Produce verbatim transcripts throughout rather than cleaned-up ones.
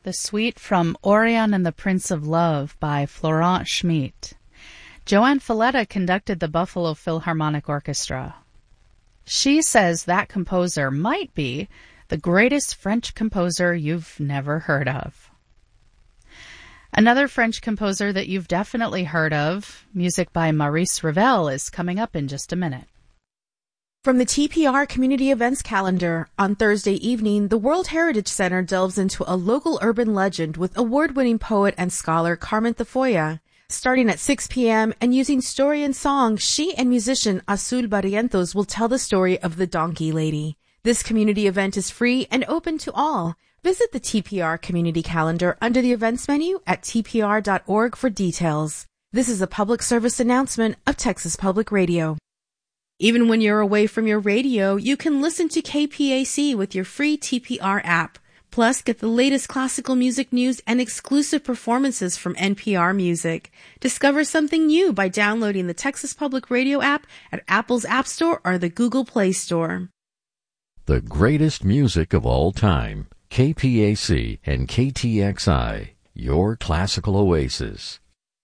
the suite from Orion and the Prince of Love by Florent Schmidt. Joanne Falletta conducted the Buffalo Philharmonic Orchestra. She says that composer might be the greatest French composer you've never heard of. Another French composer that you've definitely heard of, music by Maurice Ravel, is coming up in just a minute. From the T P R Community Events calendar, on Thursday evening, the World Heritage Center delves into a local urban legend with award-winning poet and scholar Carmen Tafoya. Starting at six p.m. and using story and song, she and musician Azul Barrientos will tell the story of the Donkey Lady. This community event is free and open to all. Visit the T P R Community Calendar under the events menu at t p r dot org for details. This is a public service announcement of Texas Public Radio. Even when you're away from your radio, you can listen to K P A C with your free T P R app. Plus, get the latest classical music news and exclusive performances from N P R Music. Discover something new by downloading the Texas Public Radio app at Apple's App Store or the Google Play Store. The greatest music of all time. K P A C and K T X I, your classical oasis.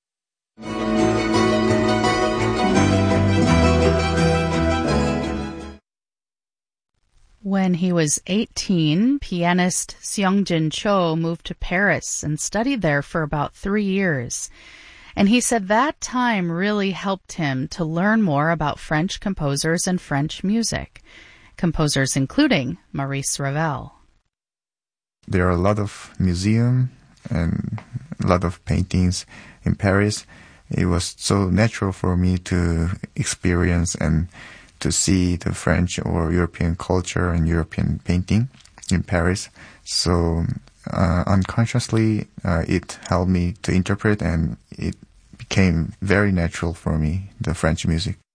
When he was eighteen, pianist Seongjin Cho moved to Paris and studied there for about three years. And he said that time really helped him to learn more about French composers and French music, composers including Maurice Ravel. There are a lot of museums and a lot of paintings in Paris. It was so natural for me to experience and to see the French or European culture and European painting in Paris. So uh, unconsciously, uh, it helped me to interpret, and it became very natural for me, the French music.